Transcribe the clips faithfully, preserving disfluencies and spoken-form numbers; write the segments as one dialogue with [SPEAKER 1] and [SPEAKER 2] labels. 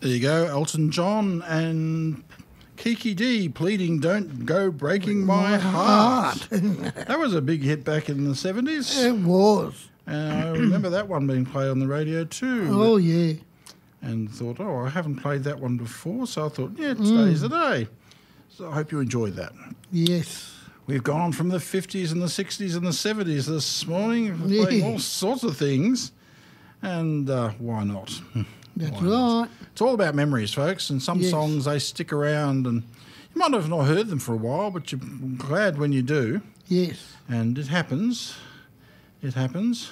[SPEAKER 1] There you go, Elton John and Kiki D pleading "Don't Go Breaking My Heart." That was a big hit back in the seventies.
[SPEAKER 2] It was.
[SPEAKER 1] And I remember that one being played on the radio too.
[SPEAKER 2] Oh, yeah.
[SPEAKER 1] And thought, oh, I haven't played that one before, so I thought, yeah, today's the day. So I hope you enjoyed that.
[SPEAKER 2] Yes.
[SPEAKER 1] We've gone from the fifties and the sixties and the seventies this morning,
[SPEAKER 2] Yeah.
[SPEAKER 1] playing all sorts of things. And uh, why not?
[SPEAKER 2] That's
[SPEAKER 1] Why not?
[SPEAKER 2] right.
[SPEAKER 1] It's all about memories, folks, and some
[SPEAKER 2] Yes.
[SPEAKER 1] songs, they stick around, and you might have not heard them for a while, but you're glad when you do,
[SPEAKER 2] Yes.
[SPEAKER 1] and it happens. It happens.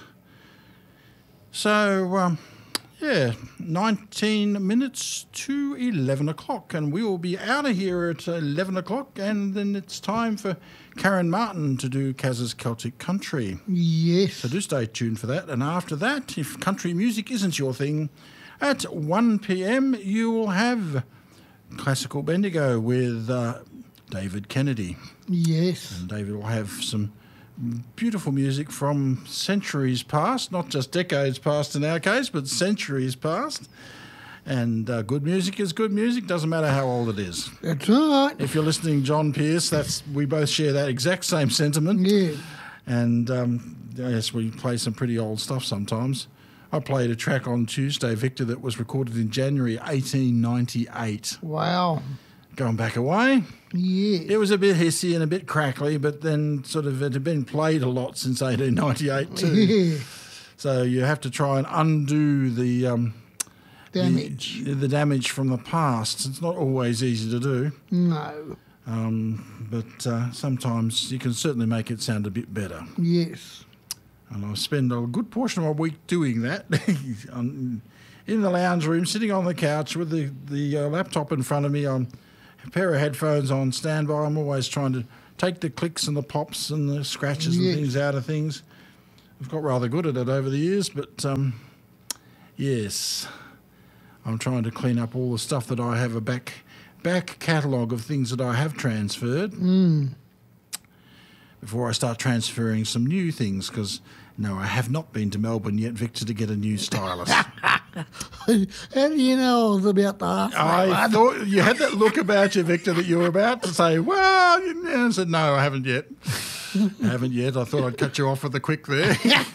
[SPEAKER 1] So, um, yeah, nineteen minutes to eleven o'clock, and we will be out of here at eleven o'clock, and then it's time for Karen Martin to do Kaz's Celtic Country.
[SPEAKER 2] Yes.
[SPEAKER 1] So do stay tuned for that. And after that, if country music isn't your thing, at one p.m. you will have Classical Bendigo with uh, David Kennedy.
[SPEAKER 2] Yes.
[SPEAKER 1] And David will have some beautiful music from centuries past, not just decades past in our case, but centuries past. And uh, good music is good music, doesn't matter how old it is.
[SPEAKER 2] That's right.
[SPEAKER 1] If you're listening, John Pierce, that's we both share that exact same sentiment.
[SPEAKER 2] Yeah.
[SPEAKER 1] And um, yes, we play some pretty old stuff sometimes. I played a track on Tuesday, Victor, that was recorded in January eighteen ninety-eight.
[SPEAKER 2] Wow.
[SPEAKER 1] Going back away.
[SPEAKER 2] Yeah.
[SPEAKER 1] It was a bit hissy and a bit crackly, but then sort of it had been played a lot since eighteen ninety-eight too.
[SPEAKER 2] Yeah.
[SPEAKER 1] So you have to try and undo the um,
[SPEAKER 2] Damage.
[SPEAKER 1] The, the damage from the past. It's not always easy to do,
[SPEAKER 2] No.
[SPEAKER 1] um, but uh, sometimes you can certainly make it sound a bit better.
[SPEAKER 2] Yes.
[SPEAKER 1] And I spend a good portion of my week doing that on, in the lounge room, sitting on the couch with the, the uh, laptop in front of me, on a pair of headphones on standby. I'm always trying to take the clicks and the pops and the scratches
[SPEAKER 2] Yes.
[SPEAKER 1] and things out of things. I've got rather good at it over the years, but um, yes, I'm trying to clean up all the stuff that I have, a back, back catalogue of things that I have transferred.
[SPEAKER 2] Mm.
[SPEAKER 1] Before I start transferring some new things, because, no, I have not been to Melbourne yet, Victor, to get a new stylus.
[SPEAKER 2] How do you know I was about to ask that
[SPEAKER 1] I
[SPEAKER 2] one?
[SPEAKER 1] thought you had that look about you, Victor, that you were about to say, well, you know, I said, no, I haven't yet. I haven't yet. I thought I'd cut you off with a quick there.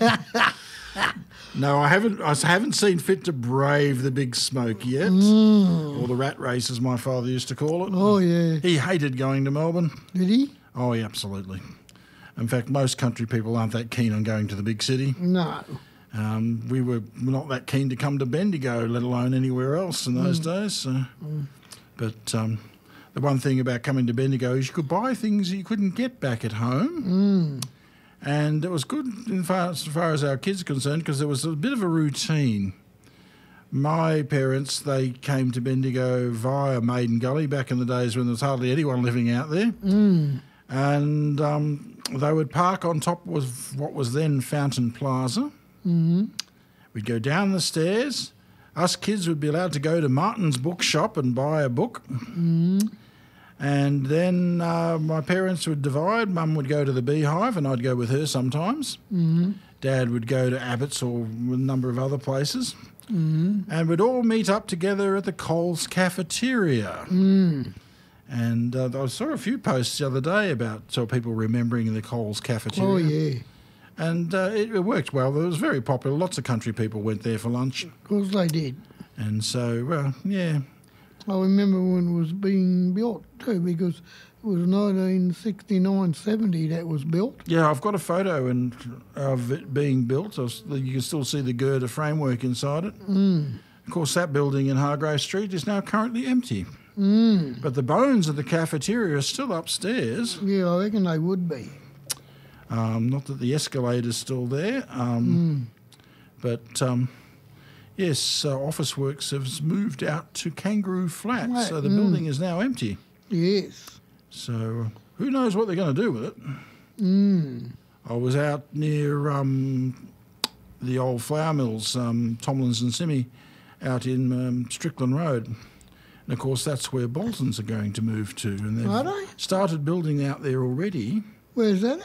[SPEAKER 1] No, I haven't I haven't seen fit to brave the big smoke yet,
[SPEAKER 2] Mm.
[SPEAKER 1] or the rat race, as my father used to call it.
[SPEAKER 2] Oh, yeah.
[SPEAKER 1] He hated going to Melbourne.
[SPEAKER 2] Did he?
[SPEAKER 1] Oh, yeah, absolutely. In fact, most country people aren't that keen on going to the big city.
[SPEAKER 2] No.
[SPEAKER 1] Um, we were not that keen to come to Bendigo, let alone anywhere else in those days. So.
[SPEAKER 2] Mm.
[SPEAKER 1] But um, the one thing about coming to Bendigo is you could buy things you couldn't get back at home.
[SPEAKER 2] Mm.
[SPEAKER 1] And it was good in far, as far as our kids are concerned, because there was a bit of a routine. My parents, they came to Bendigo via Maiden Gully back in the days when there was hardly anyone living out there.
[SPEAKER 2] Mm.
[SPEAKER 1] And um, they would park on top of what was then Fountain Plaza.
[SPEAKER 2] Mm-hmm.
[SPEAKER 1] We'd go down the stairs. Us kids would be allowed to go to Martin's bookshop and buy a book.
[SPEAKER 2] Mm-hmm.
[SPEAKER 1] And then uh, my parents would divide. Mum would go to the Beehive and I'd go with her sometimes.
[SPEAKER 2] Mm-hmm.
[SPEAKER 1] Dad would go to Abbott's or a number of other places.
[SPEAKER 2] Mm-hmm.
[SPEAKER 1] And we'd all meet up together at the Coles cafeteria.
[SPEAKER 2] Mm.
[SPEAKER 1] And uh, I saw a few posts the other day about so people remembering the Coles cafeteria.
[SPEAKER 2] Oh, yeah.
[SPEAKER 1] And uh, it, it worked well. It was very popular. Lots of country people went there for lunch.
[SPEAKER 2] Of course they did.
[SPEAKER 1] And so, well, yeah.
[SPEAKER 2] I remember when it was being built too, because it was nineteen sixty-nine seventy that was built.
[SPEAKER 1] Yeah, I've got a photo in, of it being built. You can still see the girder framework inside it.
[SPEAKER 2] Mm.
[SPEAKER 1] Of course, that building in Hargrave Street is now currently empty.
[SPEAKER 2] Mm.
[SPEAKER 1] But the bones of the cafeteria are still upstairs.
[SPEAKER 2] Yeah, I reckon they would be.
[SPEAKER 1] Um, not that the escalator's still there. Um,
[SPEAKER 2] Mm.
[SPEAKER 1] But, um, yes, uh, Officeworks has moved out to Kangaroo Flat,
[SPEAKER 2] Right,
[SPEAKER 1] so the
[SPEAKER 2] mm.
[SPEAKER 1] building is now empty.
[SPEAKER 2] Yes.
[SPEAKER 1] So who knows what they're going to do with it.
[SPEAKER 2] Mm.
[SPEAKER 1] I was out near um, the old flour mills, um, Tomlins and Simi, out in um, Strickland Road. And, of course, that's where Boltons are going to move to. And they've
[SPEAKER 2] Are they?
[SPEAKER 1] started building out there already.
[SPEAKER 2] Where's that at?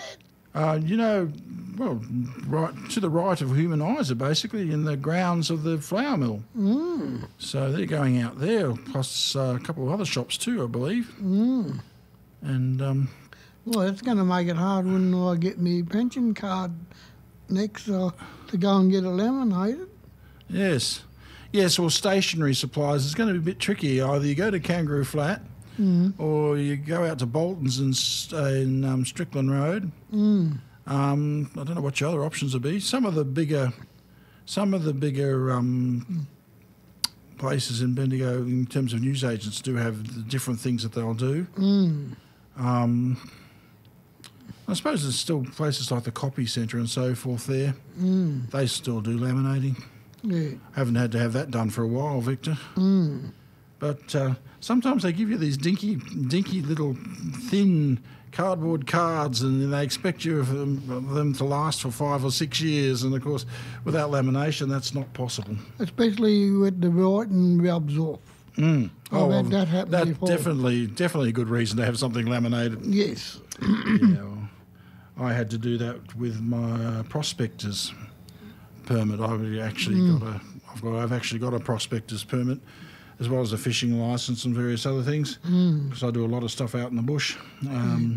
[SPEAKER 1] Uh, you know, well, right to the right of Humanizer, basically, in the grounds of the flour mill.
[SPEAKER 2] Mm.
[SPEAKER 1] So they're going out there, plus uh, a couple of other shops too, I believe.
[SPEAKER 2] Mm.
[SPEAKER 1] And um,
[SPEAKER 2] Well, it's going to make it hard when I get my pension card next uh, to go and get it laminated.
[SPEAKER 1] yes, yes, well, stationery supplies is going to be a bit tricky. Either you go to Kangaroo Flat,
[SPEAKER 2] Mm.
[SPEAKER 1] or you go out to Bolton's in, S- uh, in um, Strickland Road.
[SPEAKER 2] Mm.
[SPEAKER 1] Um, I don't know what your other options would be. Some of the bigger, some of the bigger um, places in Bendigo, in terms of newsagents, do have the different things that they'll do.
[SPEAKER 2] Mm.
[SPEAKER 1] Um, I suppose there's still places like the Copy Centre and so forth there.
[SPEAKER 2] Mm.
[SPEAKER 1] They still do laminating.
[SPEAKER 2] Yeah.
[SPEAKER 1] Haven't had to have that done for a while, Victor.
[SPEAKER 2] Mm.
[SPEAKER 1] But uh, sometimes they give you these dinky, dinky little thin cardboard cards, and they expect you of them, of them to last for five or six years. And of course, without lamination, that's not possible.
[SPEAKER 2] Especially with the writing rubs off.
[SPEAKER 1] Mm.
[SPEAKER 2] I've had that happen
[SPEAKER 1] that
[SPEAKER 2] before.
[SPEAKER 1] definitely, definitely a good reason to have something laminated.
[SPEAKER 2] Yes.
[SPEAKER 1] Yeah, well, I had to do that with my uh, prospectors permit. I've actually
[SPEAKER 2] Mm.
[SPEAKER 1] got a, I've got, I've actually got a prospectors permit, as well as a fishing license and various other things,
[SPEAKER 2] Mm.
[SPEAKER 1] because I do a lot of stuff out in the bush. Um,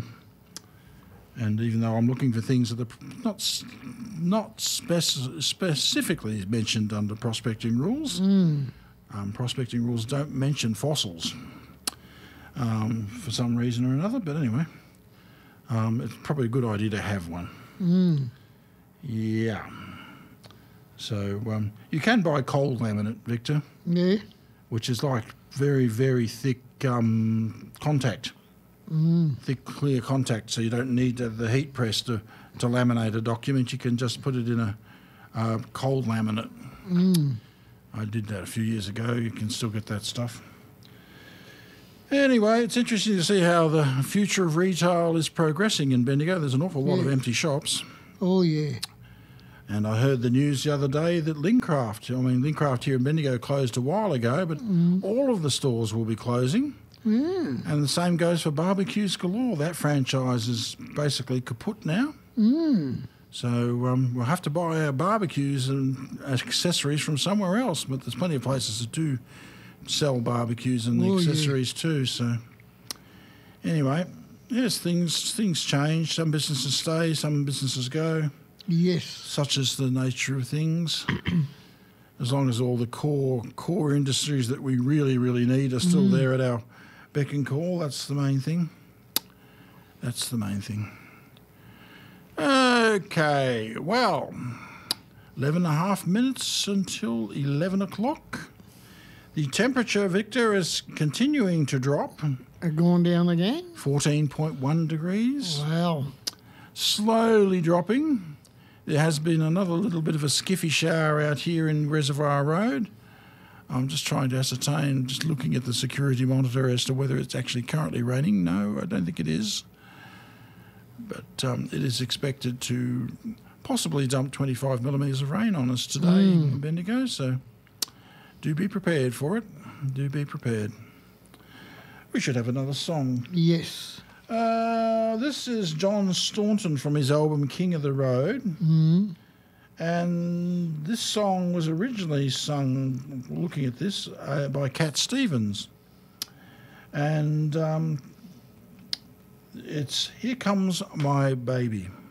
[SPEAKER 1] and even though I'm looking for things that are not s- not spec- specifically mentioned under prospecting rules,
[SPEAKER 2] Mm.
[SPEAKER 1] um, prospecting rules don't mention fossils um, for some reason or another. But anyway, um, it's probably a good idea to have one.
[SPEAKER 2] Mm.
[SPEAKER 1] Yeah. So um, you can buy cold laminate, Victor,
[SPEAKER 2] Yeah.
[SPEAKER 1] which is like very, very thick um, contact,
[SPEAKER 2] Mm.
[SPEAKER 1] thick, clear contact, so you don't need the, the heat press to, to laminate a document. You can just put it in a uh, cold laminate.
[SPEAKER 2] Mm.
[SPEAKER 1] I did that a few years ago. You can still get that stuff. Anyway, it's interesting to see how the future of retail is progressing in Bendigo. There's an awful lot of
[SPEAKER 2] Yeah.
[SPEAKER 1] empty shops.
[SPEAKER 2] Oh, yeah.
[SPEAKER 1] And I heard the news the other day that Lincraft, I mean, Lincraft here in Bendigo closed a while ago, but
[SPEAKER 2] Mm.
[SPEAKER 1] all of the stores will be closing.
[SPEAKER 2] Mm.
[SPEAKER 1] And the same goes for Barbecues Galore. That franchise is basically kaput now.
[SPEAKER 2] Mm.
[SPEAKER 1] So um, we'll have to buy our barbecues and accessories from somewhere else. But there's plenty of places that do sell barbecues and
[SPEAKER 2] Oh, yeah.
[SPEAKER 1] accessories too. So anyway, yes, things things change. Some businesses stay, some businesses go.
[SPEAKER 2] Yes.
[SPEAKER 1] Such is the nature of things. As long as all the core core industries that we really, really need are still there at our beck and call, that's the main thing. That's the main thing. Okay, well, eleven and a half minutes until eleven o'clock. The temperature, Victor, is continuing to drop,
[SPEAKER 2] Are going down again?
[SPEAKER 1] fourteen point one degrees.
[SPEAKER 2] Wow.
[SPEAKER 1] Slowly dropping. There has been another little bit of a skiffy shower out here in Reservoir Road. I'm just trying to ascertain, just looking at the security monitor as to whether it's actually currently raining. No, I don't think it is. But um, it is expected to possibly dump twenty-five millimetres of rain on us today
[SPEAKER 2] Mm.
[SPEAKER 1] in Bendigo, so do be prepared for it. Do be prepared. We should have another song.
[SPEAKER 2] Yes.
[SPEAKER 1] Uh, this is John Staunton from his album King of the Road.
[SPEAKER 2] Mm.
[SPEAKER 1] And this song was originally sung, looking at this, uh, by Cat Stevens. And um, it's Here Comes My Baby.